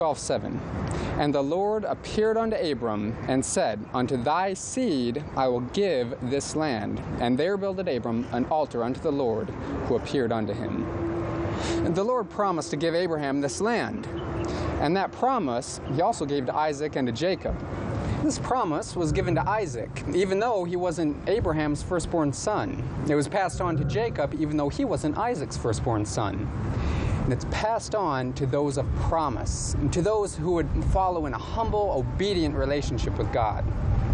12:7. And the Lord appeared unto Abram and said, Unto thy seed I will give this land. And there builded Abram an altar unto the Lord, who appeared unto him. And the Lord promised to give Abraham this land. And that promise he also gave to Isaac and to Jacob. This promise was given to Isaac, even though he wasn't Abraham's firstborn son. It was passed on to Jacob, even though he wasn't Isaac's firstborn son. And it's passed on to those of promise, and to those who would follow in a humble, obedient relationship with God.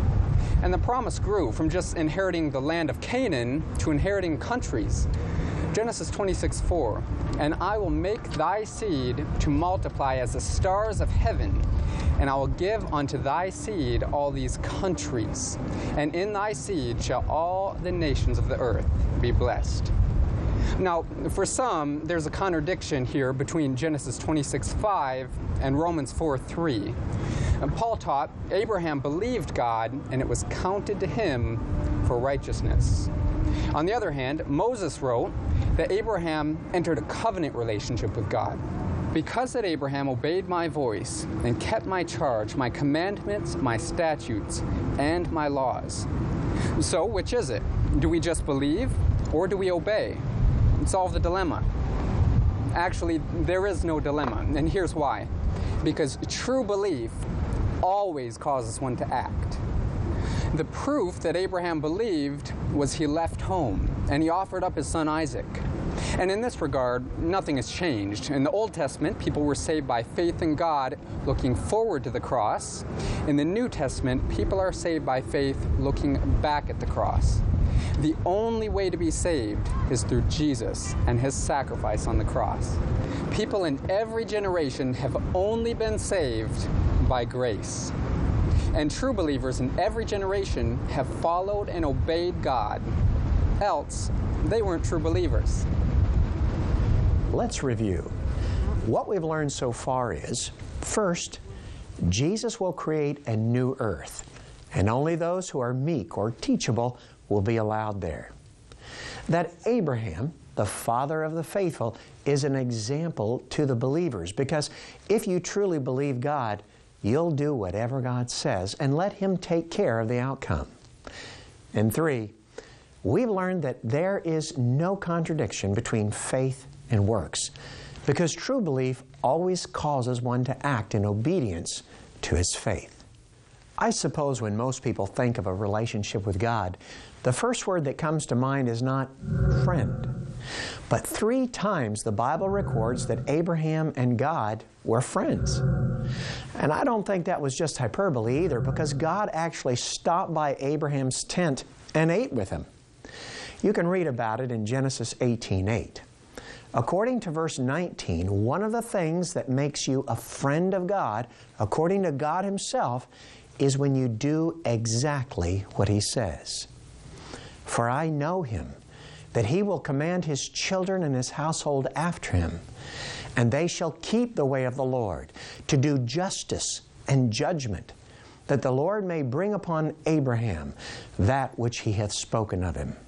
And the promise grew from just inheriting the land of Canaan to inheriting countries. Genesis 26:4, And I will make thy seed to multiply as the stars of heaven, and I will give unto thy seed all these countries, and in thy seed shall all the nations of the earth be blessed. Now, for some, there's a contradiction here between Genesis 26:5 and Romans 4:3. And Paul taught Abraham believed God, and it was counted to him for righteousness. On the other hand, Moses wrote that Abraham entered a covenant relationship with God. Because that Abraham obeyed my voice and kept my charge, my commandments, my statutes, and my laws. So, which is it? Do we just believe, or do we obey? Solve the dilemma. Actually, there is no dilemma, and here's why. Because true belief always causes one to act. The proof that Abraham believed was he left home, and he offered up his son Isaac. And in this regard, nothing has changed. In the Old Testament, people were saved by faith in God, looking forward to the cross. In the New Testament, people are saved by faith, looking back at the cross. The only way to be saved is through Jesus and his sacrifice on the cross. People in every generation have only been saved by grace. And true believers in every generation have followed and obeyed God. Else, they weren't true believers. Let's review. What we've learned so far is, first, Jesus will create a new earth, and only those who are meek or teachable will be allowed there. That Abraham, the father of the faithful, is an example to the believers, because if you truly believe God, you'll do whatever God says and let him take care of the outcome. And three, we've learned that there is no contradiction between faith and works, because true belief always causes one to act in obedience to his faith. I suppose when most people think of a relationship with God, the first word that comes to mind is not friend. But 3 times the Bible records that Abraham and God were friends. And I don't think that was just hyperbole either, because God actually stopped by Abraham's tent and ate with him. You can read about it in Genesis 18:8. According to verse 19, one of the things that makes you a friend of God, according to God himself, is when you do exactly what he says. For I know him, that he will command his children and his household after him, and they shall keep the way of the Lord, to do justice and judgment, that the Lord may bring upon Abraham that which he hath spoken of him.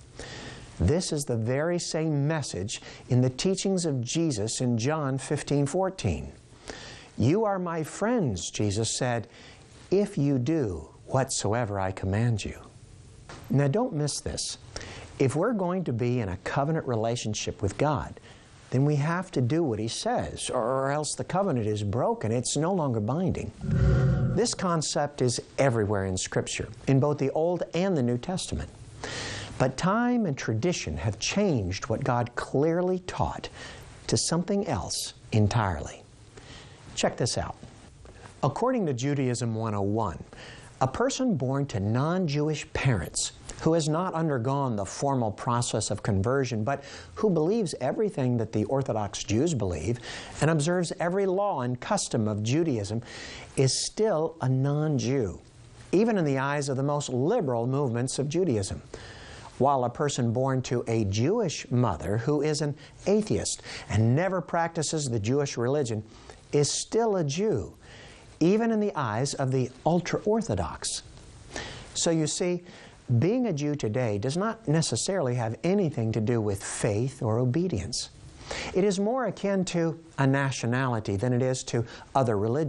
This is the very same message in the teachings of Jesus in John 15:14. You are my friends, Jesus said, if you do whatsoever I command you. Now don't miss this. If we're going to be in a covenant relationship with God, then we have to do what he says, or else the covenant is broken. It's no longer binding. This concept is everywhere in Scripture, in both the Old and the New Testament. But time and tradition have changed what God clearly taught to something else entirely. Check this out. According to Judaism 101, a person born to non-Jewish parents who has not undergone the formal process of conversion, but who believes everything that the Orthodox Jews believe and observes every law and custom of Judaism, is still a non-Jew, even in the eyes of the most liberal movements of Judaism. While a person born to a Jewish mother who is an atheist and never practices the Jewish religion is still a Jew, even in the eyes of the ultra-Orthodox. So you see, being a Jew today does not necessarily have anything to do with faith or obedience. It is more akin to a nationality than it is to other religions.